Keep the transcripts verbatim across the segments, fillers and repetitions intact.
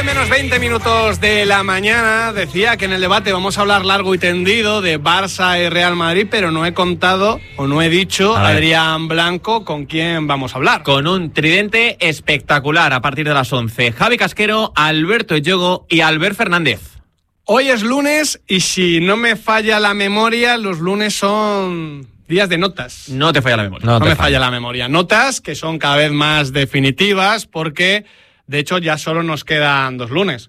menos veinte minutos de la mañana. Decía que en el debate vamos a hablar largo y tendido de Barça y Real Madrid, pero no he contado o no he dicho, Adrián Blanco, con quién vamos a hablar. Con un tridente espectacular a partir de las once. Javi Casquero, Alberto Yogo y Albert Fernández. Hoy es lunes y si no me falla la memoria, los lunes son días de notas. No te falla la memoria. No, no me falla. falla la memoria. Notas que son cada vez más definitivas porque, de hecho, ya solo nos quedan dos lunes.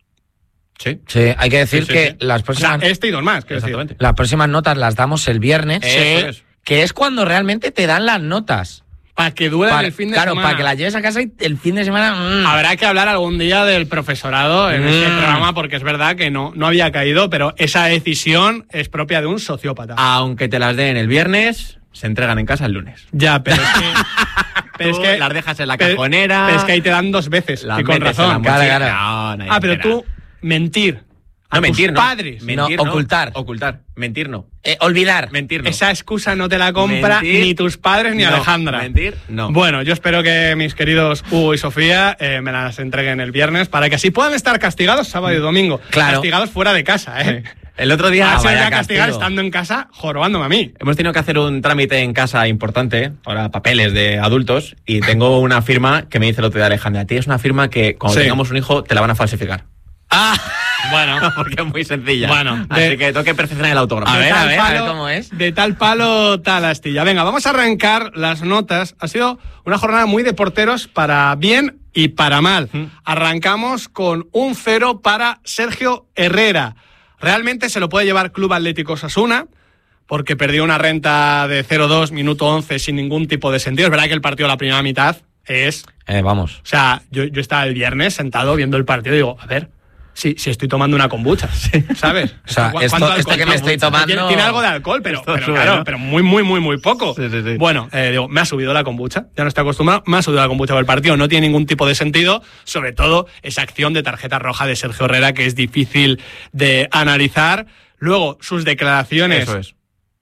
Sí. Sí, hay que decir sí, sí, que sí. las próximas... O sea, este y dos más. Exactamente. Las próximas notas las damos el viernes, Eso es. que es cuando realmente te dan las notas. Para que duren el fin de claro, semana. Claro, para que las lleves a casa y el fin de semana... Mmm. Habrá que hablar algún día del profesorado en mm. este programa, porque es verdad que no, no había caído, pero esa decisión es propia de un sociópata. Aunque te las den el viernes, se entregan en casa el lunes. Ya, pero es que... pero es que las dejas en la cajonera... Pero es que ahí te dan dos veces, y con razón. Claro, claro. No, no ah, pero tú, mentir. No, a mentir, tus no. padres. Mentir, no, no. ocultar. Ocultar. Mentir, no. Eh, olvidar. Mentir, no. Esa excusa no te la compra mentir, ni tus padres ni no. Alejandra. Mentir, no. Bueno, yo espero que mis queridos Hugo y Sofía eh, me las entreguen el viernes para que así puedan estar castigados sábado y domingo. Claro. Castigados fuera de casa, ¿eh? Sí. El otro día... Ah, se voy a castigar estando en casa, jorobándome a mí. Hemos tenido que hacer un trámite en casa importante, para papeles de adultos, y tengo una firma que me dice el otro día Alejandra, a ti es una firma que cuando sí. tengamos un hijo te la van a falsificar. Ah, bueno, porque es muy sencilla. Bueno, así de, que tengo que perfeccionar el autógrafo. A ver, a ver, palo, a ver cómo es. De tal palo, tal astilla. Venga, vamos a arrancar las notas. Ha sido una jornada muy de porteros para bien y para mal. Mm. Arrancamos con un cero para Sergio Herrera. Realmente se lo puede llevar Club Atlético Osasuna, porque perdió una renta de cero dos, minuto once, sin ningún tipo de sentido. Es verdad que el partido, la primera mitad, es... Eh, vamos. O sea, yo, yo estaba el viernes sentado viendo el partido y digo, a ver... Si, si estoy tomando una kombucha, ¿sabes? O sea, esto, esto que me estoy tomando... Tiene, tiene algo de alcohol, pero, pero sube, claro, ¿no? pero muy, muy, muy, muy poco. Sí, sí, sí. Bueno, eh, digo, me ha subido la kombucha, ya no estoy acostumbrado, me ha subido la kombucha por el partido, no tiene ningún tipo de sentido, sobre todo esa acción de tarjeta roja de Sergio Herrera, que es difícil de analizar. Luego, sus declaraciones, Eso es.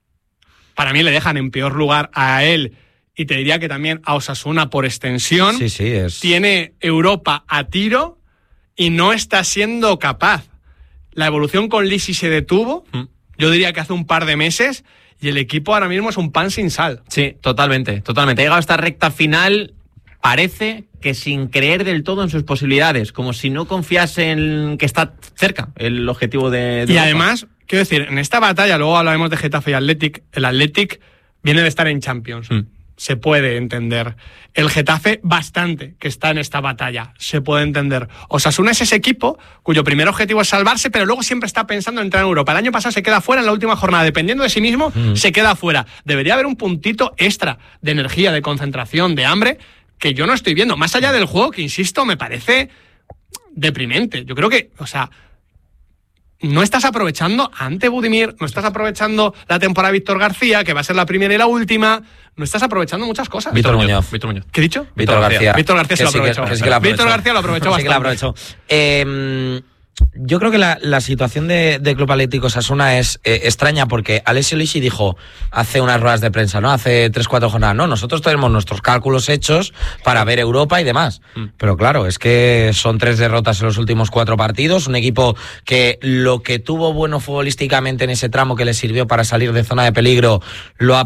para mí le dejan en peor lugar a él, y te diría que también a Osasuna por extensión. Sí, sí, es... Tiene Europa a tiro... y no está siendo capaz. La evolución con Lisi se detuvo, mm. yo diría que hace un par de meses, y el equipo ahora mismo es un pan sin sal. Sí, totalmente, totalmente. Ha llegado a esta recta final, parece que sin creer del todo en sus posibilidades, como si no confiase en que está cerca el objetivo de... de y Europa. además, quiero decir, en esta batalla, luego hablaremos de Getafe y Athletic, el Athletic viene de estar en Champions. Mm. Se puede entender. El Getafe, bastante, que está en esta batalla. Se puede entender. Osasuna es ese equipo cuyo primer objetivo es salvarse, pero luego siempre está pensando en entrar en Europa. El año pasado se queda fuera en la última jornada. Dependiendo de sí mismo, mm. se queda fuera. Debería haber un puntito extra de energía, de concentración, de hambre, que yo no estoy viendo. Más allá del juego, que insisto, me parece deprimente. Yo creo que, o sea... no estás aprovechando ante Budimir, no estás aprovechando la temporada de Víctor García, que va a ser la primera y la última, no estás aprovechando muchas cosas. Víctor Muñoz. Víctor Muñoz. ¿qué he dicho? Víctor García. Víctor García se lo aprovechó. Que sí que lo aprovechó. Víctor García lo aprovechó bastante. Sí que lo aprovechó. Eh, yo creo que la, la situación de, de Club Atlético Osasuna es eh, extraña, porque Alessio Lisi dijo hace unas ruedas de prensa, ¿no? Hace tres, cuatro jornadas, no, nosotros tenemos nuestros cálculos hechos para ver Europa y demás. Mm. Pero claro, es que son tres derrotas en los últimos cuatro partidos, un equipo que lo que tuvo bueno futbolísticamente en ese tramo que le sirvió para salir de zona de peligro lo ha